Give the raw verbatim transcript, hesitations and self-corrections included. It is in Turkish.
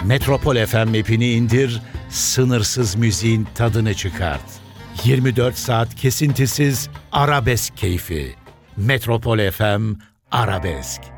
Metropol F M app'ini indir, sınırsız müziğin tadını çıkart. yirmi dört saat kesintisiz arabesk keyfi. Metropol F M Arabesk.